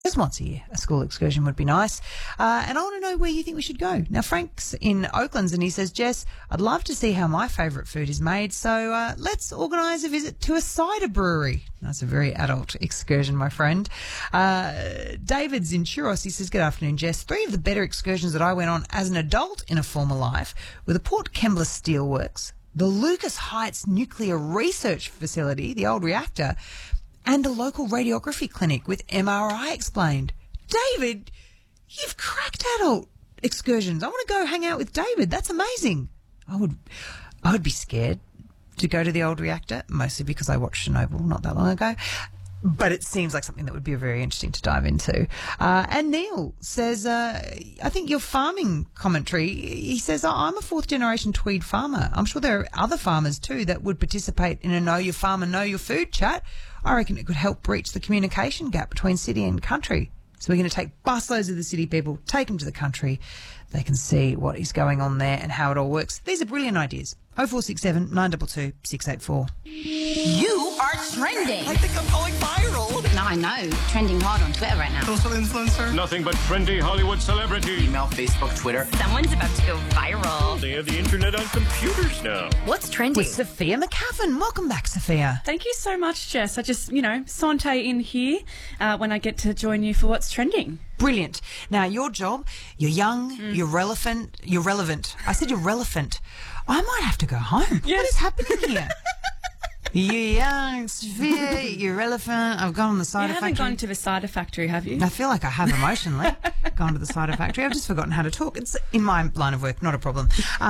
Just once a year, a school excursion would be nice. And I want to know where you think we should go. Now, Frank's in Oaklands and he says, Jess, I'd love to see how my favourite food is made, so let's organise a visit to a cider brewery. That's a very adult excursion, my friend. David's in Churros. He says, good afternoon, Jess. 3 of the better excursions that I went on as an adult in a former life were the Port Kembla Steelworks, the Lucas Heights Nuclear Research Facility, the old reactor, and a local radiography clinic with MRI explained. David, you've cracked adult excursions. I want to go hang out with David. That's amazing. I would be scared to go to the old reactor, mostly because I watched Chernobyl not that long ago. But it seems like something that would be very interesting to dive into. And Neil says, I think your farming commentary, he says, I'm a 4th-generation Tweed farmer. I'm sure there are other farmers too that would participate in a Know Your Farmer, Know Your Food chat. I reckon it could help breach the communication gap between city and country. So we're going to take busloads of the city people, take them to the country. They can see what is going on there and how it all works. These are brilliant ideas. 0467 922 684. You are trending. I think I'm going viral. No, I know. Trending hard on Twitter right now. Social influencer. Nothing but trendy Hollywood celebrity. Email, Facebook, Twitter. Someone's about to go viral. They have the internet on computers now. What's trending? With Sophia McCaffin. Welcome back, Sophia. Thank you so much, Jess. I just, saute in here when I get to join you for What's Trending. Brilliant. Now, your job, you're young, you're relevant. I said you're relevant. I might have to go home. Yes. What is happening here? You're young, Sophia, you're relevant. I've gone on the cider You factory. haven't gone to the cider factory, have you? I feel like I have emotionally gone to the cider factory. I've just forgotten how to talk. It's in my line of work, not a problem.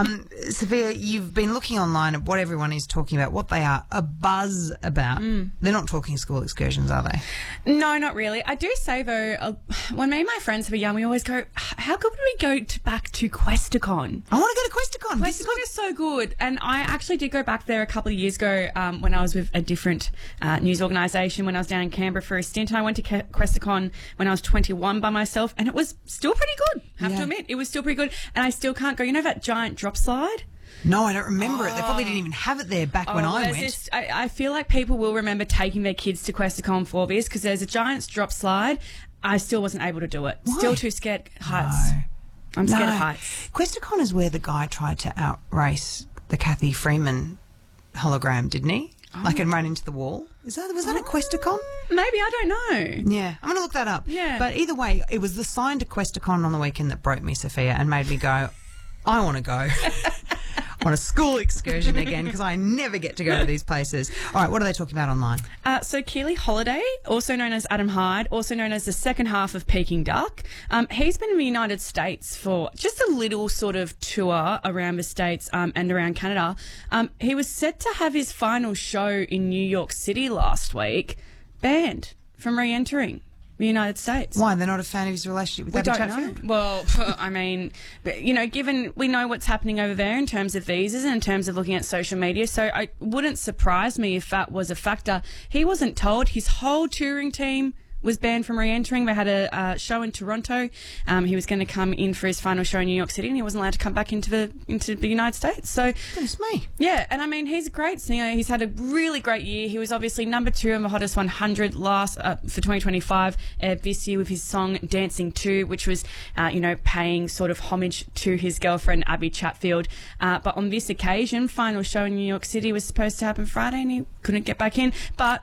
Sophia, you've been looking online at what everyone is talking about, what they are abuzz about. They're not talking school excursions, are they? No, not really. I do say, though, when me and my friends were young, we always go, how good would we go back to Questacon? I want to go to Questacon. Questacon is so good. And I actually did go back there a couple of years ago when I was with a different news organisation when I was down in Canberra for a stint. And I went to Questacon when I was 21 by myself, and it was still pretty good, have to admit. It was still pretty good. And I still can't go. You know that giant drop slide? No, I don't remember it. They probably didn't even have it there back when I went. I feel like people will remember taking their kids to Questacon for this because there's a giant drop slide. I still wasn't able to do it. Why? Still too scared heights. No. I'm scared of heights. Questacon is where the guy tried to outrace the Kathy Freeman hologram, didn't he? Like it ran into the wall. Was that at Questacon? Maybe, I don't know. Yeah, I'm going to look that up. Yeah. But either way, it was the sign to Questacon on the weekend that broke me, Sophia, and made me go, I want to go on a school excursion again because I never get to go to these places. All right, what are they talking about online? So Keely Holiday, also known as Adam Hyde, also known as the second half of Peking Duck, he's been in the United States for just a little sort of tour around the States and around Canada. He was set to have his final show in New York City last week, banned from re-entering the United States. Why? They're not a fan of his relationship with Abby Chatfield? Well, I mean, given we know what's happening over there in terms of visas and in terms of looking at social media, so it wouldn't surprise me if that was a factor. He wasn't told. His whole touring team was banned from re-entering. They had a show in Toronto. He was going to come in for his final show in New York City, and he wasn't allowed to come back into the United States. So, goodness me. Yeah, and I mean, he's a great singer. He's had a really great year. He was obviously number 2 on the Hottest 100 for 2025 this year with his song Dancing 2, which was, paying sort of homage to his girlfriend Abby Chatfield. But on this occasion, final show in New York City was supposed to happen Friday, and he couldn't get back in. But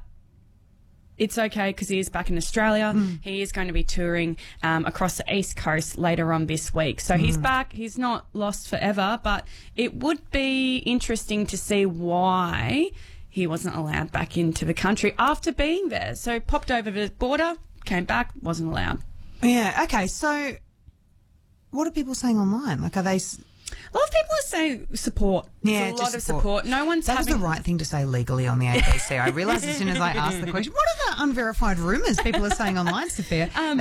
it's okay because he is back in Australia. He is going to be touring across the East Coast later on this week. So he's back. He's not lost forever, but it would be interesting to see why he wasn't allowed back into the country after being there. So popped over the border, came back, wasn't allowed. Yeah, okay. So what are people saying online? Like, are they... A lot of people are saying support. Yeah, a lot of support. No one's That was the right thing to say legally on the ABC. I realised as soon as I asked the question, what are the unverified rumours people are saying online, Sophia?